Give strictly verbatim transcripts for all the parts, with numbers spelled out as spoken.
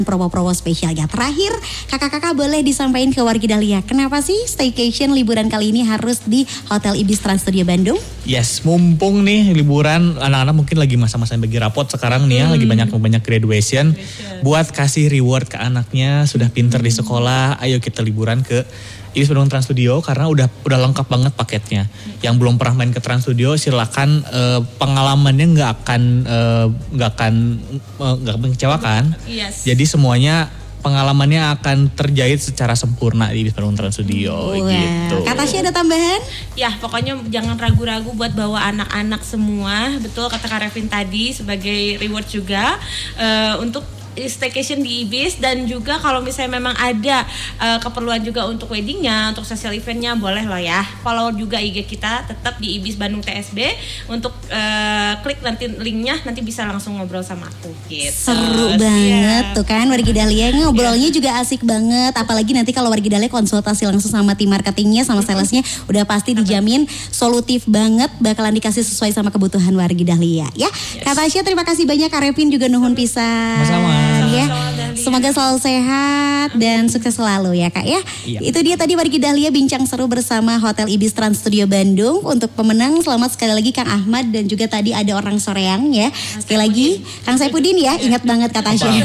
promo-promo spesialnya. Terakhir, kakak-kakak boleh disampaikan ke wargi Dahlia, kenapa sih staycation liburan kali ini harus di Hotel Ibis Trans Studio Bandung? Yes, mumpung nih liburan, anak-anak mungkin lagi masa-masa bagi rapot sekarang nih ya, hmm. lagi banyak-banyak graduation. graduation. Buat kasih reward ke anaknya, sudah pinter hmm. di sekolah, ayo kita liburan ke Ibis Bandung Trans Studio karena udah udah lengkap banget paketnya. Yang belum pernah main ke Trans Studio silakan, uh, pengalamannya nggak akan nggak uh, akan nggak uh, mengecewakan. Yes. Jadi semuanya pengalamannya akan terjahit secara sempurna di Ibis Bandung Trans Studio. Wow. Gitu. Kak Tasya ada tambahan? Ya pokoknya jangan ragu-ragu buat bawa anak-anak semua. Betul kata Kak Revin tadi sebagai reward juga uh, untuk staycation di Ibis. Dan juga kalau misalnya memang ada uh, keperluan juga untuk weddingnya, untuk social eventnya, boleh loh ya follow juga I G kita tetap di Ibis Bandung T S B untuk uh, klik nanti linknya, nanti bisa langsung ngobrol sama aku gitu. Seru banget tuh kan wargi Dahlia, ngobrolnya yeah. juga asik banget, apalagi nanti kalau wargi Dahlia konsultasi langsung sama tim marketingnya sama salesnya udah pasti dijamin solutif banget, bakalan dikasih sesuai sama kebutuhan wargi Dahlia ya. Yes. Kak Tasya terima kasih banyak, Kak Revin juga nuhun pisan. Sama-sama. Ya. Semoga selalu sehat dan sukses selalu ya Kak ya. Iya. Itu dia tadi wargi Dahlia bincang seru bersama Hotel Ibis Trans Studio Bandung. Untuk pemenang selamat sekali lagi Kang Ahmad dan juga tadi ada orang Soreang ya. Sekali lagi Kang Saipudin ya, ingat banget kata Tasya.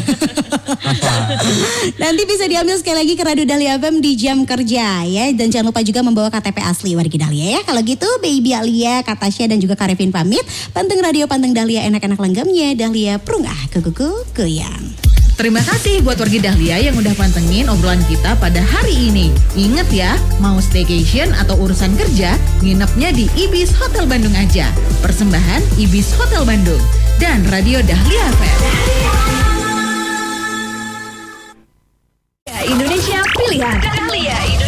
Nanti bisa diambil sekali lagi ke Radio Dahlia F M di jam kerja ya. Dan jangan lupa juga membawa K T P asli wargi Dahlia ya. Kalau gitu Baby Alia, Kak Tasya dan juga Kak Revin pamit. Panteng radio, panteng Dahlia, enak-enak langgamnya. Dahlia prungah kukuku kuyang. Terima kasih buat wargi Dahlia yang udah pantengin obrolan kita pada hari ini. Ingat ya, mau staycation atau urusan kerja, nginepnya di Ibis Hotel Bandung aja. Persembahan Ibis Hotel Bandung dan Radio Dahlia F M. Indonesia Pilihan. Dahlia Indonesia.